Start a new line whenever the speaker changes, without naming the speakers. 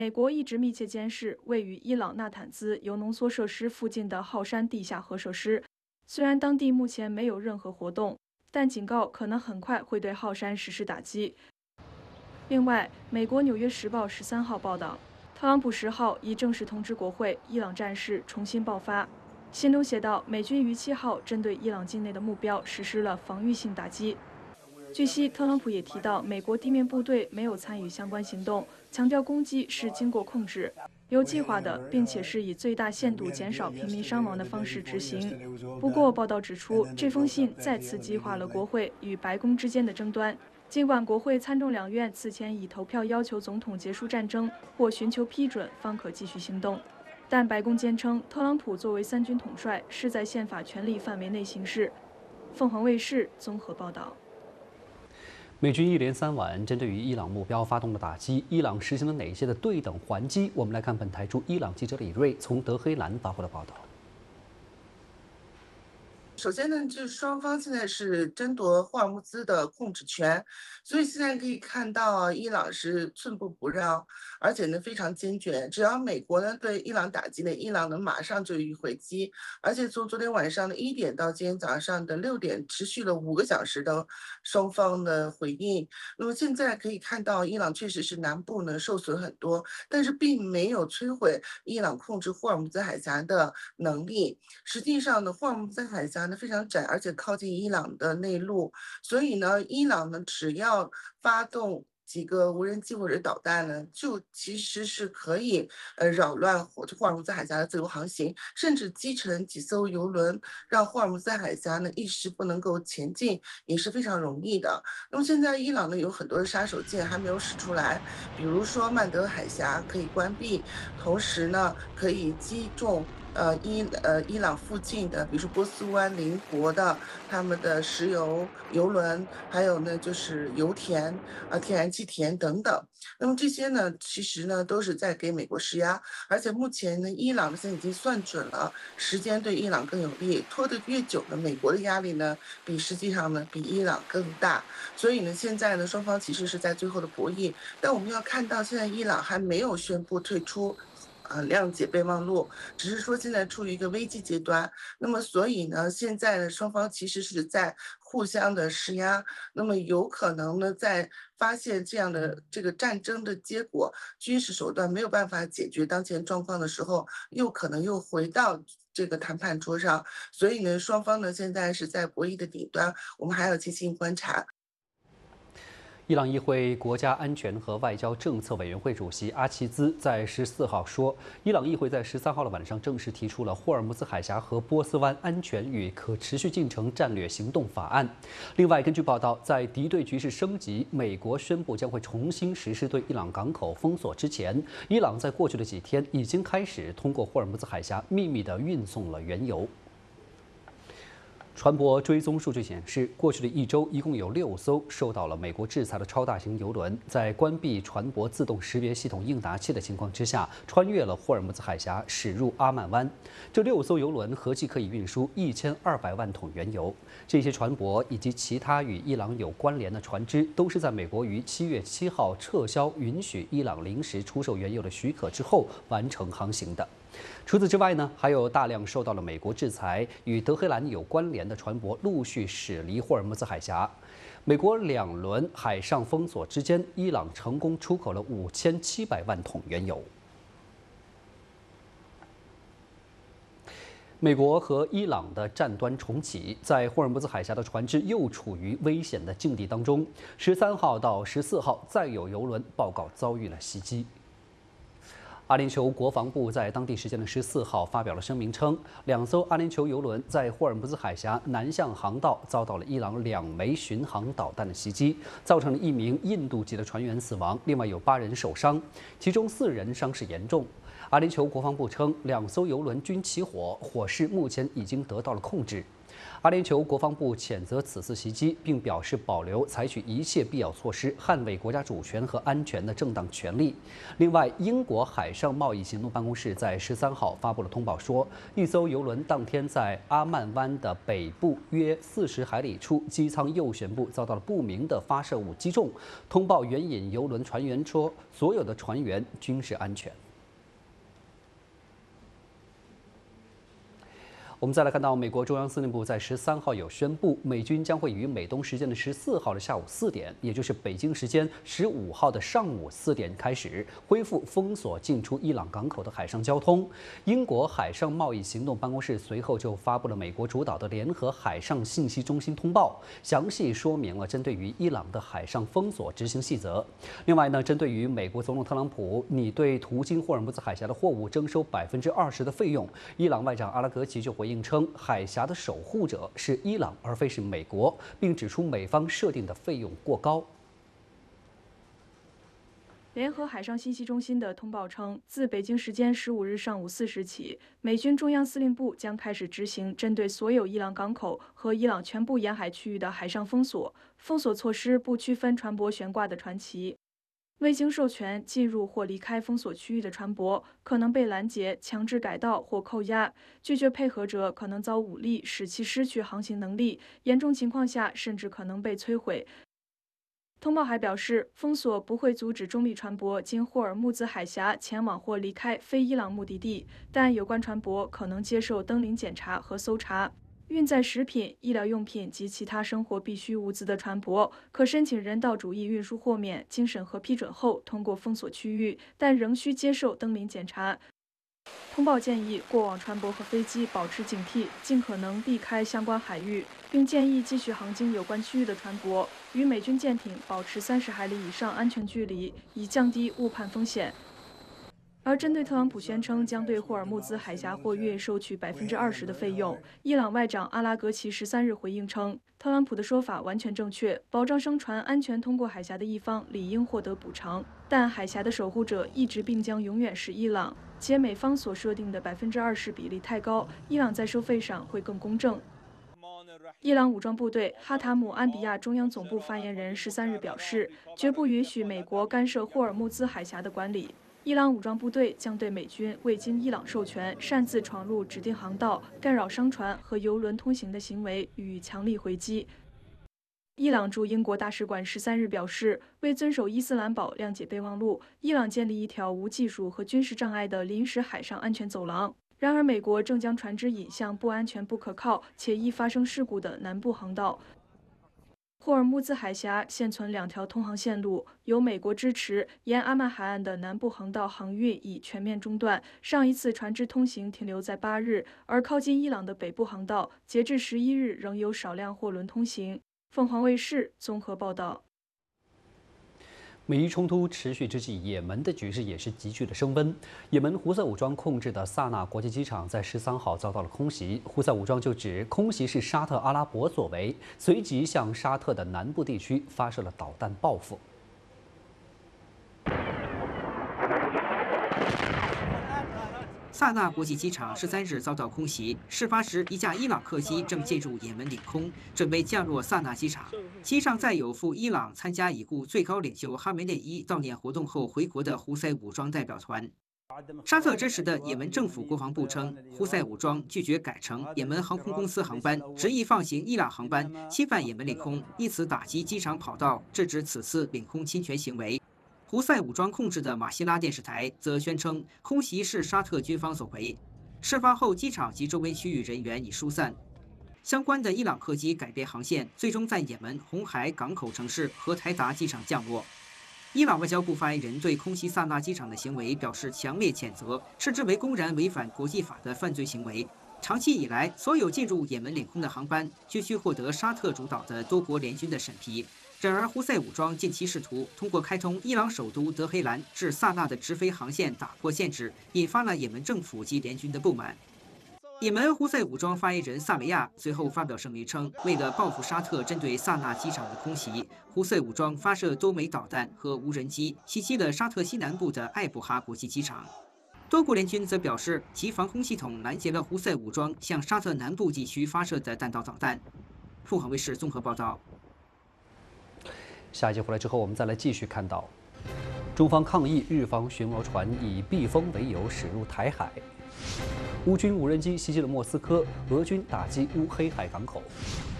美国一直密切监视位于伊朗纳坦兹铀浓缩设施附近的浩山地下核设施。虽然当地目前没有任何活动，但警告可能很快会对浩山实施打击。另外，美国《纽约时报》13号报道，特朗普10号已正式通知国会，伊朗战事重新爆发。信中写道，美军于7号针对伊朗境内的目标实施了防御性打击。据悉，特朗普也提到，美国地面部队没有参与相关行动，强调攻击是经过控制、有计划的，并且是以最大限度减少平民伤亡的方式执行。不过，报道指出，这封信再次激化了国会与白宫之间的争端。尽管国会参众两院此前已投票要求总统结束战争或寻求批准方可继续行动，但白宫坚称，特朗普作为三军统帅是在宪法权力范围内行事。凤凰卫视综合报道。
美军一连3晚针对于伊朗目标发动了打击，伊朗实行了哪些的对等还击？我们来看本台驻伊朗记者李锐从德黑兰发回的报道。
首先呢，就是双方现在是争夺霍尔木兹的控制权，所以现在可以看到，伊朗是寸步不让，而且呢非常坚决。只要美国呢对伊朗打击呢，伊朗呢马上就予以回击，而且从昨天晚上的1点到今天早上的6点，持续了5个小时的双方的回应。那么现在可以看到，伊朗确实是南部呢受损很多，但是并没有摧毁伊朗控制霍尔木兹海峡的能力。实际上呢，霍尔木兹海峡非常窄，而且靠近伊朗的内陆，所以呢，伊朗呢只要发动几个无人机或者导弹呢，就其实是可以扰乱霍尔木兹海峡的自由航行，甚至击沉几艘油轮，让霍尔木兹海峡呢一时不能够前进，也是非常容易的。那么现在伊朗呢有很多的杀手锏还没有使出来，比如说曼德海峡可以关闭，同时呢可以击中伊朗附近的，比如说波斯湾邻国的他们的石油油轮，还有呢就是油田天然气田等等。那么这些呢，其实呢都是在给美国施压，而且目前呢，伊朗现在已经算准了时间对伊朗更有利，拖得越久呢，美国的压力呢实际上呢比伊朗更大。所以呢，现在呢双方其实是在最后的博弈，但我们要看到现在伊朗还没有宣布退出。谅解备忘录，只是说现在处于一个危机阶段。那么，所以呢，现在呢，双方其实是在互相的施压。那么，有可能呢，在发现这样的这个战争的结果，军事手段没有办法解决当前状况的时候，又可能又回到这个谈判桌上。所以呢，双方呢现在是在博弈的顶端，我们还要静心观察。
伊朗议会国家安全和外交政策委员会主席阿齐兹在14号说，伊朗议会在13号的晚上正式提出了霍尔木兹海峡和波斯湾安全与可持续进程战略行动法案。另外，根据报道，在敌对局势升级，美国宣布将会重新实施对伊朗港口封锁之前，伊朗在过去的几天已经开始通过霍尔木兹海峡秘密地运送了原油。船舶追踪数据显示，过去的1周，一共有6艘受到了美国制裁的超大型油轮，在关闭船舶自动识别系统应答器的情况之下，穿越了霍尔木兹海峡，驶入阿曼湾。这6艘油轮合计可以运输1200万桶原油。这些船舶以及其他与伊朗有关联的船只，都是在美国于7月7号撤销允许伊朗临时出售原油的许可之后完成航行的。除此之外呢，还有大量受到了美国制裁与德黑兰有关联的船舶陆续驶离霍尔木兹海峡。美国2轮海上封锁之间，伊朗成功出口了5700万桶原油。美国和伊朗的战端重启，在霍尔木兹海峡的船只又处于危险的境地当中。13号到14号，再有油轮报告遭遇了袭击。阿联酋国防部在当地时间的14号发表了声明称，2艘阿联酋油轮在霍尔木兹海峡南向航道遭到了伊朗2枚巡航导弹的袭击，造成了1名印度籍的船员死亡，另外有8人受伤，其中4人伤势严重。阿联酋国防部称，2艘油轮均起火，火势目前已经得到了控制。 阿联酋国防部谴责此次袭击，并表示保留采取一切必要措施捍卫国家主权和安全的正当权利。另外，英国海上贸易行动办公室在13号发布了通报说，一艘邮轮当天在阿曼湾的北部约40海里处机舱右舷部遭到了不明的发射物击中。通报援引邮轮船员说，所有的船员均是安全。我们再来看到，美国中央司令部在13号有宣布，美军将会于美东时间的14号的下午4点，也就是北京时间15号的上午4点开始，恢复封锁进出伊朗港口的海上交通。英国海上贸易行动办公室随后就发布了美国主导的联合海上信息中心通报，详细说明了针对于伊朗的海上封锁执行细则。另外呢，针对于美国总统特朗普拟对途经霍尔木兹海峡的货物征收20%的费用，伊朗外长阿拉格齐就回应称，海峡的守护者是伊朗，而非是美国，并指出美方设定的费用过高。
联合海上信息中心的通报称，自北京时间15日上午4时起，美军中央司令部将开始执行针对所有伊朗港口和伊朗全部沿海区域的海上封锁。封锁措施不区分船舶悬挂的船旗。未经授权进入或离开封锁区域的船舶可能被拦截、强制改道或扣押，拒绝配合者可能遭武力使其失去航行能力，严重情况下甚至可能被摧毁。通报还表示，封锁不会阻止中立船舶经霍尔木兹海峡前往或离开非伊朗目的地，但有关船舶可能接受登临检查和搜查。运载食品、医疗用品及其他生活必需物资的船舶可申请人道主义运输豁免，经审核批准后通过封锁区域，但仍需接受登临检查。通报建议过往船舶和飞机保持警惕，尽可能避开相关海域，并建议继续航经有关区域的船舶与美军舰艇保持30海里以上安全距离，以降低误判风险。而针对特朗普宣称将对霍尔木兹海峡货运收取20%的费用，伊朗外长阿拉格齐13日回应称，特朗普的说法完全正确，保障商船安全通过海峡的一方理应获得补偿，但海峡的守护者一直并将永远是伊朗，且美方所设定的20%比例太高，伊朗在收费上会更公正。伊朗武装部队哈塔姆安比亚中央总部发言人13日表示，绝不允许美国干涉霍尔木兹海峡的管理。伊朗武装部队将对美军未经伊朗授权擅自闯入指定航道、干扰商船和油轮通行的行为予以强力回击。伊朗驻英国大使馆13日表示，为遵守伊斯兰堡谅解备忘录，伊朗建立一条无技术和军事障碍的临时海上安全走廊。然而，美国正将船只引向不安全、不可靠且易发生事故的南部航道。霍尔木兹海峡现存2条通航线路，由美国支持，沿阿曼海岸的南部航道航运已全面中断，上一次船只通行停留在8日，而靠近伊朗的北部航道，截至11日仍有少量货轮通行。凤凰卫视综合报道。
美伊冲突持续之际，也门的局势也是急剧的升温。也门胡塞武装控制的萨那国际机场在13号遭到了空袭，胡塞武装就指空袭是沙特阿拉伯所为，随即向沙特的南部地区发射了导弹报复。
萨那国际机场13日遭到空袭，事发时一架伊朗客机正进入也门领空，准备降落萨那机场。机上载有赴伊朗参加已故最高领袖哈梅内伊悼念活动后回国的胡塞武装代表团。沙特支持的也门政府国防部称，胡塞武装拒绝改乘也门航空公司航班，执意放行伊朗航班，侵犯也门领空，以此打击机场跑道，制止此次领空侵权行为。胡塞武装控制的马希拉电视台则宣称，空袭是沙特军方所为。事发后，机场及周围区域人员已疏散。相关的伊朗客机改变航线，最终在也门红海港口城市荷台达机场降落。伊朗外交部发言人对空袭萨那机场的行为表示强烈谴责，视之为公然违反国际法的犯罪行为。长期以来，所有进入也门领空的航班均需获得沙特主导的多国联军的审批。然而，胡塞武装近期试图通过开通伊朗首都德黑兰至萨那的直飞航线打破限制，引发了也门政府及联军的不满。也门胡塞武装发言人萨梅亚随后发表声明称，为了报复沙特针对萨那机场的空袭，胡塞武装发射多枚导弹和无人机，袭击了沙特西南部的艾布哈国际机场。 多国联军则表示，其防空系统拦截了胡塞武装向沙特南部地区发射的弹道导弹。凤凰卫视综合报道。
下一节回来之后，我们再来继续看到，中方抗议日方巡逻船以避风为由驶入台海。乌军无人机袭击了莫斯科，俄军打击乌黑海港口。